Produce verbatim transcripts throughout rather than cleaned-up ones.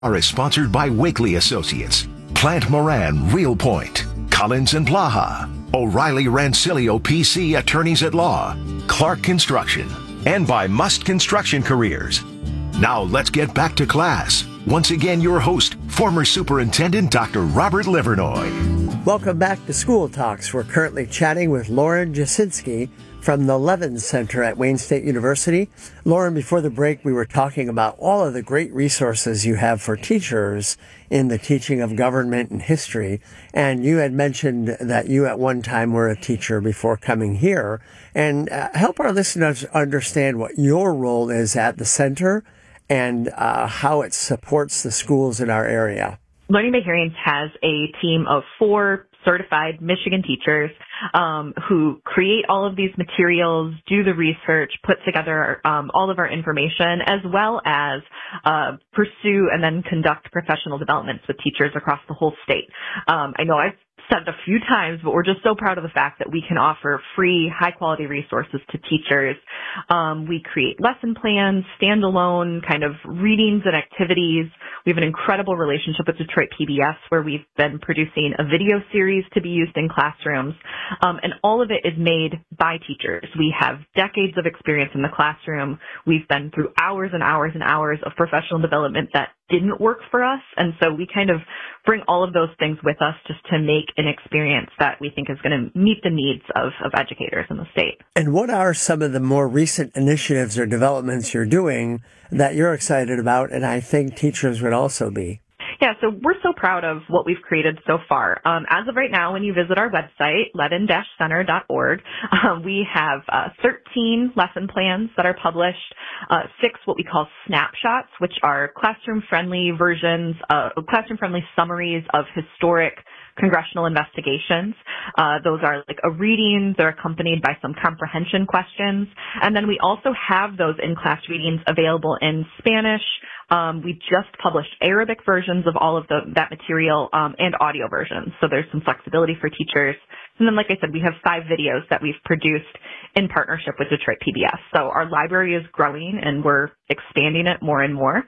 is sponsored by Wakely Associates, Plant Moran Real Point, Collins and Blaha, O'Reilly Rancilio P C Attorneys at Law, Clark Construction, and by Must Construction Careers. Now let's get back to class. Once again, your host, former Superintendent Doctor Robert Livernoy. Welcome back to School Talks. We're currently chatting with Lauren Jasinski from the Levin Center at Wayne State University. Lauren, before the break, we were talking about all of the great resources you have for teachers in the teaching of government and history. And you had mentioned that you at one time were a teacher before coming here. And uh, help our listeners understand what your role is at the center and uh, how it supports the schools in our area. Learning by Hearing has a team of four certified Michigan teachers um, who create all of these materials, do the research, put together um, all of our information, as well as uh, pursue and then conduct professional developments with teachers across the whole state. Um, I know I've said it a few times, but we're just so proud of the fact that we can offer free, high-quality resources to teachers. Um, we create lesson plans, standalone kind of readings and activities. We have an incredible relationship with Detroit P B S where we've been producing a video series to be used in classrooms. Um, and all of it is made by teachers. We have decades of experience in the classroom. We've been through hours and hours and hours of professional development that didn't work for us. And so we kind of bring all of those things with us just to make an experience that we think is going to meet the needs of, of educators in the state. And what are some of the more recent initiatives or developments you're doing that you're excited about, and I think teachers would also be? Yeah, so we're so proud of what we've created so far. Um, as of right now, when you visit our website, levin dash center dot org, um, we have uh, thirteen lesson plans that are published, uh, six what we call snapshots, which are classroom-friendly versions, uh, classroom-friendly summaries of historic congressional investigations. Uh, those are like a reading. They're accompanied by some comprehension questions. And then we also have those in-class readings available in Spanish. Um, we just published Arabic versions of all of the, that material um, and audio versions. So there's some flexibility for teachers. And then, like I said, we have five videos that we've produced in partnership with Detroit P B S. So our library is growing and we're expanding it more and more.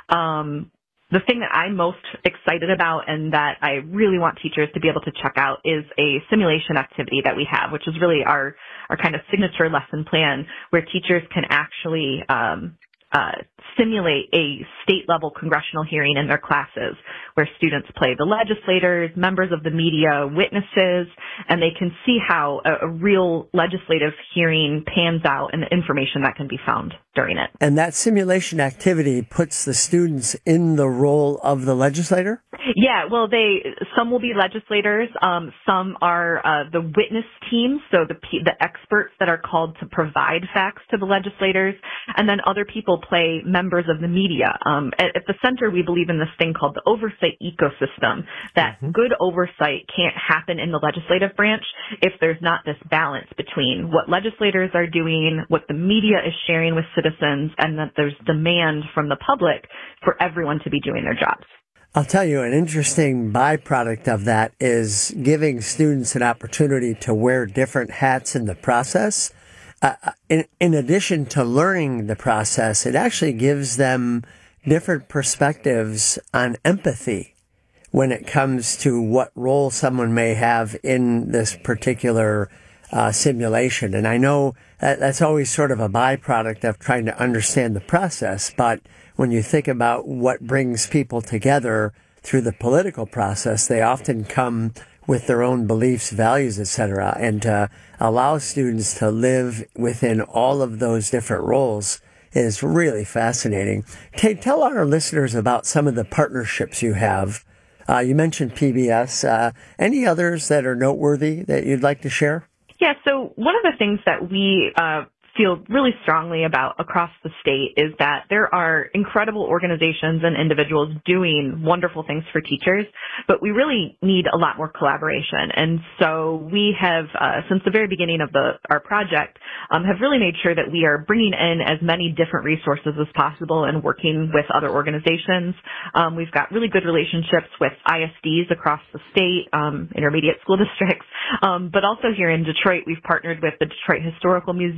Um, The thing that I'm most excited about and that I really want teachers to be able to check out is a simulation activity that we have, which is really our, our kind of signature lesson plan where teachers can actually um, uh, simulate a state-level congressional hearing in their classes where students play the legislators, members of the media, witnesses, and they can see how a, a real legislative hearing pans out and the information that can be found during it. And that simulation activity puts the students in the role of the legislator? Yeah, well, they some will be legislators, um, some are uh, the witness teams, so the the experts that are called to provide facts to the legislators, and then other people play members of the media. Um, at, at the center, we believe in this thing called the oversight ecosystem, that mm-hmm. good oversight can't happen in the legislative branch if there's not this balance between what legislators are doing, what the media is sharing with citizens, and that there's demand from the public for everyone to be doing their jobs. I'll tell you, an interesting byproduct of that is giving students an opportunity to wear different hats in the process. Uh, in, in addition to learning the process, it actually gives them different perspectives on empathy when it comes to what role someone may have in this particular uh, simulation. And I know that that's always sort of a byproduct of trying to understand the process, but when you think about what brings people together through the political process, they often come with their own beliefs, values, et cetera, and to allow students to live within all of those different roles is really fascinating. T- tell our listeners about some of the partnerships you have. Uh, you mentioned P B S. Uh, any others that are noteworthy that you'd like to share? Yeah, so one of the things that we uh, feel really strongly about across the state is that there are incredible organizations and individuals doing wonderful things for teachers, but we really need a lot more collaboration. And so we have, uh, since the very beginning of the our project, um, have really made sure that we are bringing in as many different resources as possible and working with other organizations. Um, we've got really good relationships with I S Ds across the state, um, intermediate school districts, um, but also here in Detroit, we've partnered with the Detroit Historical Museum.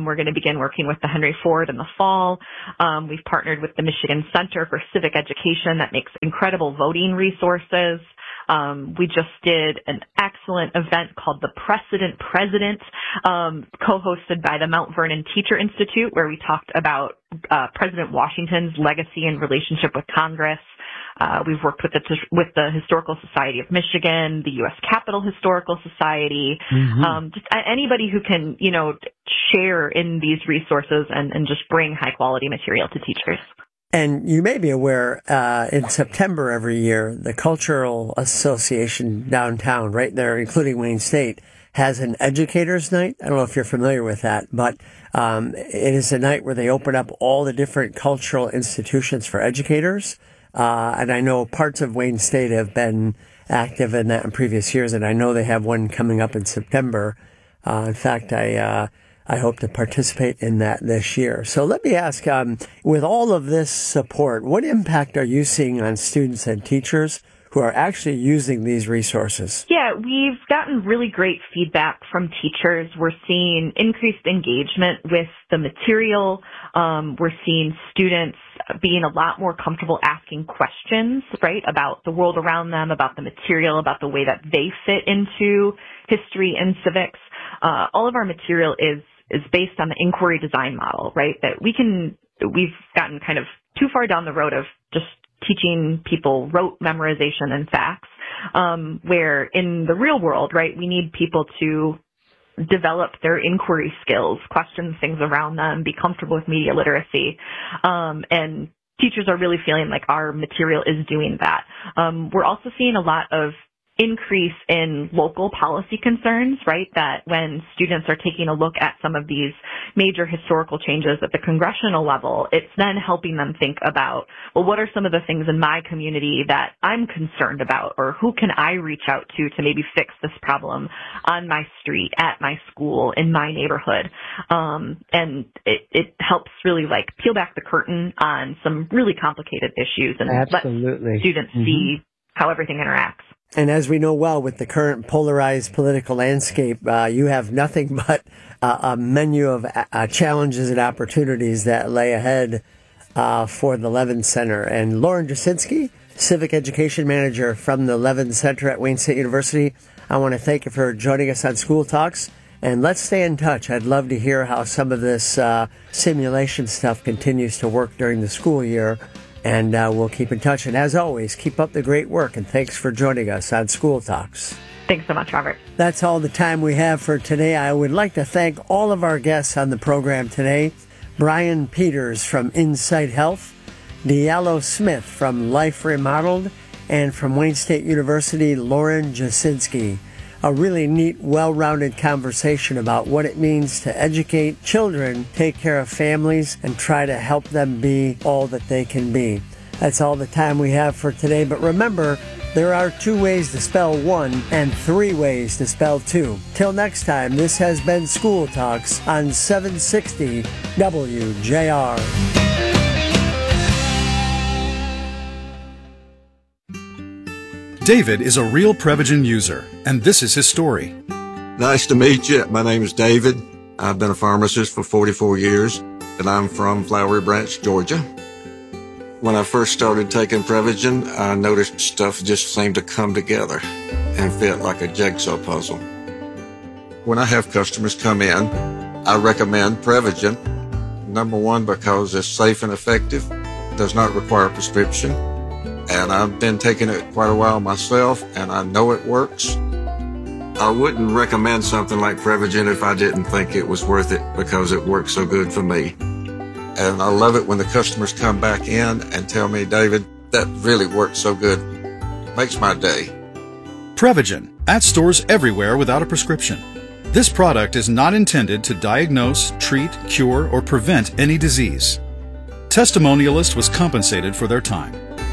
we're going to begin working with the Henry Ford in the fall. Um, we've partnered with the Michigan Center for Civic Education that makes incredible voting resources. Um, we just did an excellent event called the Precedent President, um, co-hosted by the Mount Vernon Teacher Institute, where we talked about uh, President Washington's legacy and relationship with Congress. Uh, we've worked with the with the Historical Society of Michigan, the U S Capitol Historical Society, mm-hmm. um, just anybody who can, you know, share in these resources and, and just bring high quality material to teachers. And you may be aware, uh, in September every year, the Cultural Association downtown, right there, including Wayne State, has an Educators Night. I don't know if you're familiar with that, but um, it is a night where they open up all the different cultural institutions for educators. Uh, and I know parts of Wayne State have been active in that in previous years, and I know they have one coming up in September. Uh, in fact, I uh, I hope to participate in that this year. So let me ask, um, with all of this support, what impact are you seeing on students and teachers who are actually using these resources? Yeah, we've gotten really great feedback from teachers. We're seeing increased engagement with the material. Um, we're seeing students being a lot more comfortable asking questions, right, about the world around them, about the material, about the way that they fit into history and civics. Uh, all of our material is is based on the inquiry design model, right, that we can, we've gotten kind of too far down the road of just teaching people rote memorization and facts, um, where in the real world, right, we need people to develop their inquiry skills, question things around them, be comfortable with media literacy. Um, and teachers are really feeling like our material is doing that. Um, we're also seeing a lot of increase in local policy concerns, right? That when students are taking a look at some of these major historical changes at the congressional level, it's then helping them think about, well, what are some of the things in my community that I'm concerned about, or who can I reach out to to maybe fix this problem on my street, at my school, in my neighborhood? Um, and it, it helps really like peel back the curtain on some really complicated issues and Absolutely. let students mm-hmm. see how everything interacts. And as we know well, with the current polarized political landscape, uh, you have nothing but uh, a menu of uh, challenges and opportunities that lay ahead uh, for the Levin Center. And Lauren Jasinski, Civic Education Manager from the Levin Center at Wayne State University, I want to thank you for joining us on School Talks. And let's stay in touch. I'd love to hear how some of this uh, simulation stuff continues to work during the school year. And uh, we'll keep in touch. And as always, keep up the great work. And thanks for joining us on School Talks. Thanks so much, Robert. That's all the time we have for today. I would like to thank all of our guests on the program today. Brian Peters from Insight Health, Diallo Smith from Life Remodeled, and from Wayne State University, Lauren Jasinski. A really neat, well-rounded conversation about what it means to educate children, take care of families, and try to help them be all that they can be. That's all the time we have for today. But remember, there are two ways to spell one and three ways to spell two. Till next time, this has been School Talks on seven sixty W J R. David is a real Prevagen user, and this is his story. Nice to meet you. My name is David. I've been a pharmacist for forty-four years, and I'm from Flowery Branch, Georgia. When I first started taking Prevagen, I noticed stuff just seemed to come together and fit like a jigsaw puzzle. When I have customers come in, I recommend Prevagen. Number one, because it's safe and effective, does not require a prescription. And I've been taking it quite a while myself, and I know it works. I wouldn't recommend something like Prevagen if I didn't think it was worth it, because it works so good for me. And I love it when the customers come back in and tell me, David, that really works so good. Makes my day. Prevagen, at stores everywhere without a prescription. This product is not intended to diagnose, treat, cure, or prevent any disease. Testimonialist was compensated for their time.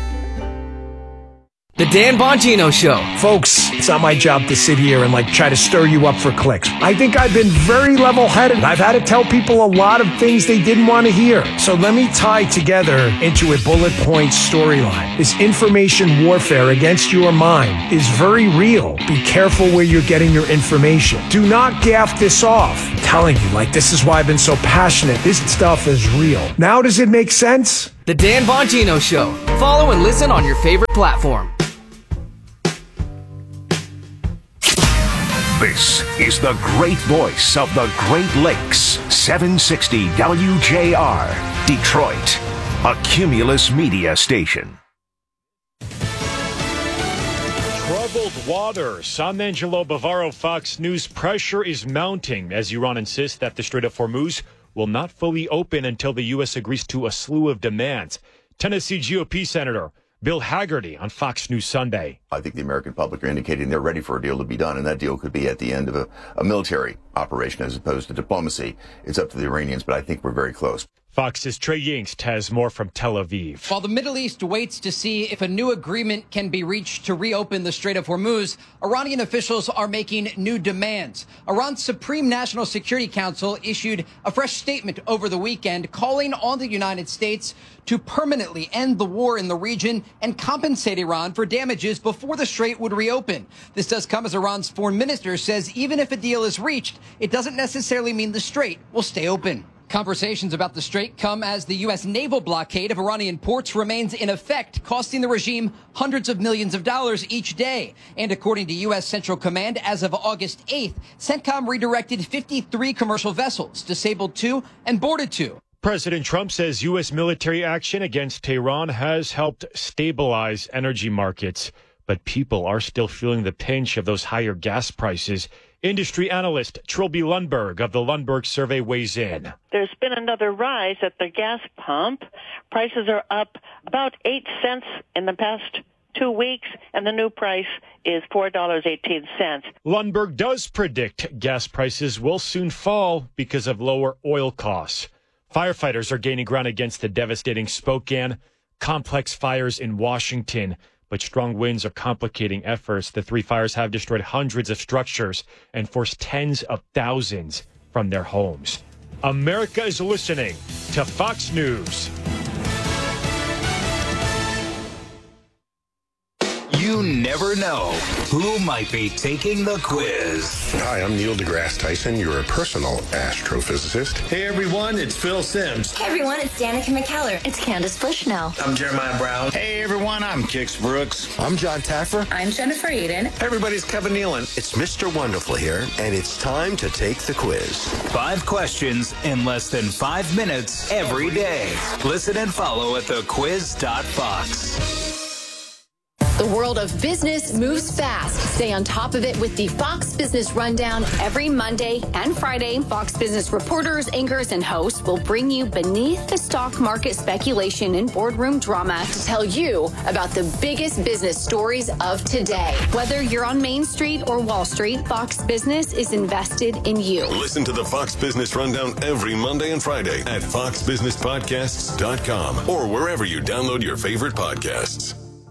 The Dan Bongino Show. Folks, it's not my job to sit here and like try to stir you up for clicks. I think I've been very level-headed. I've had to tell people a lot of things they didn't want to hear. So let me tie together into a bullet point storyline. This information warfare against your mind is very real. Be careful where you're getting your information. Do not gaff this off. telling you, like, this is why I've been so passionate. This stuff is real. Now does it make sense? The Dan Bongino Show. Follow and listen on your favorite platform. This is the great voice of the Great Lakes, seven sixty W J R, Detroit, a Cumulus Media station. Troubled waters. I'm Angelo Bavaro, Fox News. Pressure is mounting as Iran insists that the Strait of Hormuz will not fully open until the U S agrees to a slew of demands. Tennessee G O P Senator Bill Hagerty on Fox News Sunday. I think the American public are indicating they're ready for a deal to be done, and that deal could be at the end of a, a military operation as opposed to diplomacy. It's up to the Iranians, but I think we're very close. Fox's Trey Yingst has more from Tel Aviv. While the Middle East waits to see if a new agreement can be reached to reopen the Strait of Hormuz, Iranian officials are making new demands. Iran's Supreme National Security Council issued a fresh statement over the weekend calling on the United States to permanently end the war in the region and compensate Iran for damages before the strait would reopen. This does come as Iran's foreign minister says even if a deal is reached, it doesn't necessarily mean the strait will stay open. Conversations about the strait come as the U S naval blockade of Iranian ports remains in effect, costing the regime hundreds of millions of dollars each day. And according to U S Central Command, as of August eighth, CENTCOM redirected fifty-three commercial vessels, disabled two and boarded two. President Trump says U S military action against Tehran has helped stabilize energy markets, but people are still feeling the pinch of those higher gas prices. Industry analyst Trilby Lundberg of the Lundberg Survey weighs in. There's been another rise at the gas pump. Prices are up about eight cents in the past two weeks, and the new price is four dollars and eighteen cents. Lundberg does predict gas prices will soon fall because of lower oil costs. Firefighters are gaining ground against the devastating Spokane complex fires in Washington. But strong winds are complicating efforts. The three fires have destroyed hundreds of structures and forced tens of thousands from their homes. America is listening to Fox News. You never know who might be taking the quiz. Hi, I'm Neil deGrasse Tyson, your personal astrophysicist. Hey everyone, it's Phil Simms. Hey everyone, it's Danica McKellar. It's Candace Bushnell. I'm Jeremiah Brown. Hey everyone, I'm Kix Brooks. I'm John Taffer. I'm Jennifer Eden. Hey everybody, it's Kevin Nealon. It's Mister Wonderful here, and it's time to take the quiz. Five questions in less than five minutes every day. Listen and follow at the quiz dot fox. The world of business moves fast. Stay on top of it with the Fox Business Rundown every Monday and Friday. Fox Business reporters, anchors, and hosts will bring you beneath the stock market speculation and boardroom drama to tell you about the biggest business stories of today. Whether you're on Main Street or Wall Street, Fox Business is invested in you. Listen to the Fox Business Rundown every Monday and Friday at fox business podcasts dot com or wherever you download your favorite podcasts.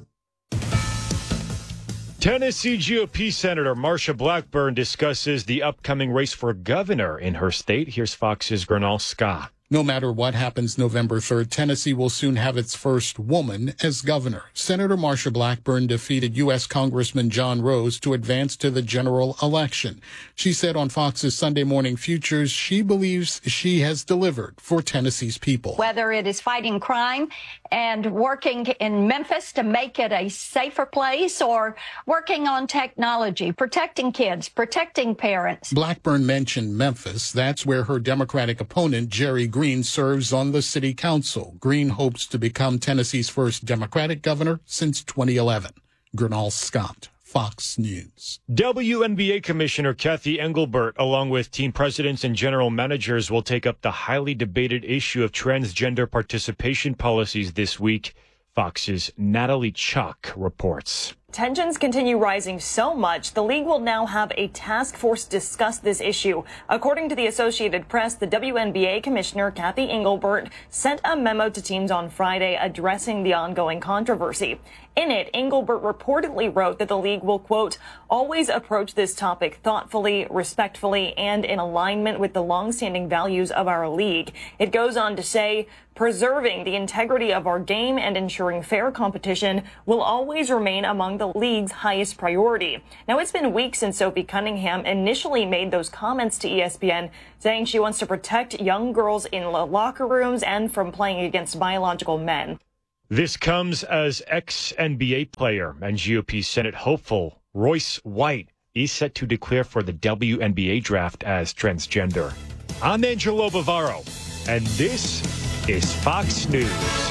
Tennessee G O P Senator Marsha Blackburn discusses the upcoming race for governor in her state. Here's Fox's Gernal Scott. No matter what happens November third, Tennessee will soon have its first woman as governor. Senator Marsha Blackburn defeated U S Congressman John Rose to advance to the general election. She said on Fox's Sunday Morning Futures she believes she has delivered for Tennessee's people. Whether it is fighting crime and working in Memphis to make it a safer place, or working on technology, protecting kids, protecting parents. Blackburn mentioned Memphis. That's where her Democratic opponent, Jerry Green, serves on the city council. Green hopes to become Tennessee's first Democratic governor since twenty eleven. Gernal Scott, Fox News. W N B A Commissioner Kathy Engelbert, along with team presidents and general managers, will take up the highly debated issue of transgender participation policies this week. Fox's Natalie Chuck reports. Tensions continue rising so much, the league will now have a task force discuss this issue. According to the Associated Press, the W N B A Commissioner Kathy Engelbert sent a memo to teams on Friday addressing the ongoing controversy. In it, Engelbert reportedly wrote that the league will, quote, always approach this topic thoughtfully, respectfully, and in alignment with the longstanding values of our league. It goes on to say, preserving the integrity of our game and ensuring fair competition will always remain among the league's highest priority. Now, it's been weeks since Sophie Cunningham initially made those comments to E S P N, saying she wants to protect young girls in locker rooms and from playing against biological men. This comes as ex-N B A player and G O P Senate hopeful Royce White is set to declare for the W N B A draft as transgender. I'm Angelo Bavaro, and this is Fox News.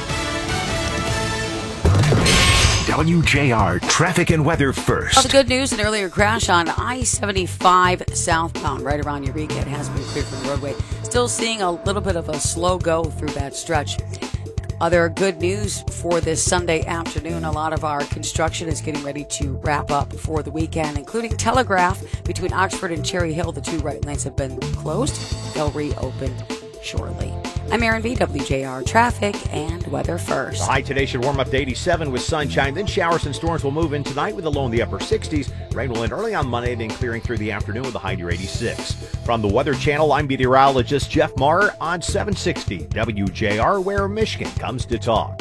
W J R traffic and weather first. Well, the good news, an earlier crash on I seventy-five southbound right around Eureka. It has been cleared from the roadway. Still seeing a little bit of a slow go through that stretch. Other good news for this Sunday afternoon. A lot of our construction is getting ready to wrap up for the weekend, including Telegraph between Oxford and Cherry Hill. The two right lanes have been closed. They'll reopen shortly. I'm Aaron V, W J R traffic and weather first. The high today should warm up to eighty-seven with sunshine. Then showers and storms will move in tonight with a low in the upper sixties. Rain will end early on Monday, then clearing through the afternoon with a high near eighty-six. From the Weather Channel, I'm meteorologist Jeff Maher on seven sixty W J R, where Michigan comes to talk.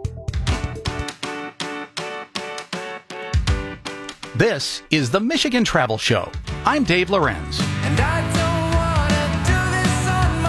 This is the Michigan Travel Show. I'm Dave Lorenz. And I don't wanna do this on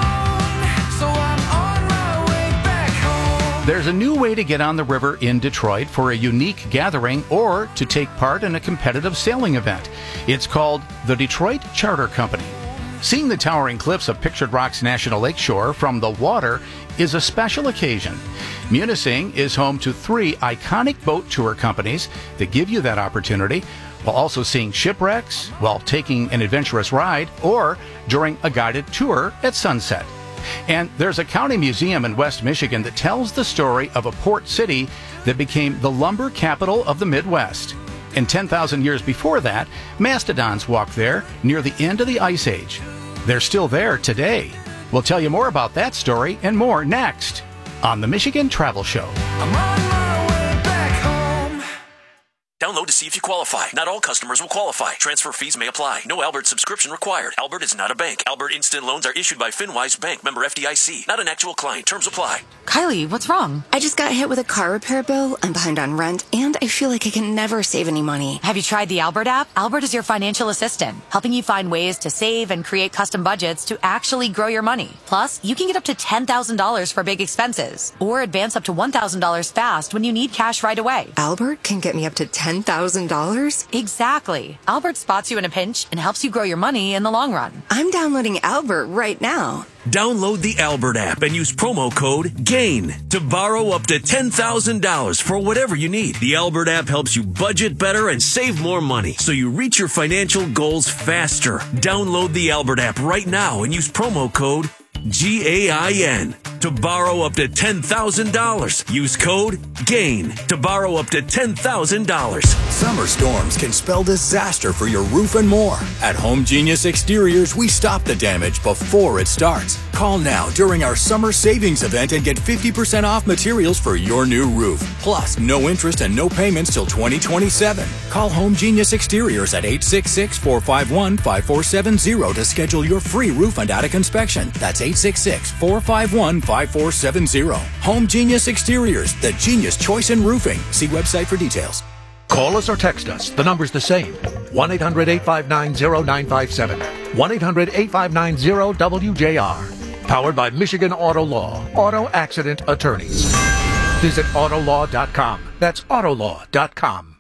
my own, so I'm on my way back home. There's a new way to get on the river in Detroit for a unique gathering or to take part in a competitive sailing event. It's called the Detroit Charter Company. Seeing the towering cliffs of Pictured Rocks National Lakeshore from the water is a special occasion. Munising is home to three iconic boat tour companies that give you that opportunity, while also seeing shipwrecks, while taking an adventurous ride, or during a guided tour at sunset. And there's a county museum in West Michigan that tells the story of a port city that became the lumber capital of the Midwest. And ten thousand years before that, mastodons walked there near the end of the Ice Age. They're still there today. We'll tell you more about that story and more next on the Michigan Travel Show. I'm on my way back home. Download to see if you qualify. Not all customers will qualify. Transfer fees may apply. No Albert subscription required. Albert is not a bank. Albert Instant Loans are issued by FinWise Bank, member F D I C. Not an actual client. Terms apply. Kylie, what's wrong? I just got hit with a car repair bill. I'm behind on rent, and I feel like I can never save any money. Have you tried the Albert app? Albert is your financial assistant, helping you find ways to save and create custom budgets to actually grow your money. Plus, you can get up to ten thousand dollars for big expenses, or advance up to one thousand dollars fast when you need cash right away. Albert can get me up to ten thousand dollars? Exactly. Albert spots you in a pinch and helps you grow your money in the long run. I'm downloading Albert right now. Download the Albert app and use promo code GAIN to borrow up to ten thousand dollars for whatever you need. The Albert app helps you budget better and save more money so you reach your financial goals faster. Download the Albert app right now and use promo code G A I N to borrow up to ten thousand dollars. Use code GAIN to borrow up to ten thousand dollars. Summer storms can spell disaster for your roof and more. At Home Genius Exteriors, we stop the damage before it starts. Call now during our summer savings event and get fifty percent off materials for your new roof. Plus, no interest and no payments till twenty twenty-seven. Call Home Genius Exteriors at eight six six, four five one, five four seven zero to schedule your free roof and attic inspection. That's eight six six, four five one, five four seven zero. Home Genius Exteriors, the genius choice in roofing. See website for details. Call us or text us. The number's the same. one eight hundred, eight five nine, zero nine five seven. one eight hundred, eight five nine, zero W J R. Powered by Michigan Auto Law. Auto Accident Attorneys. Visit autolaw dot com. That's autolaw dot com.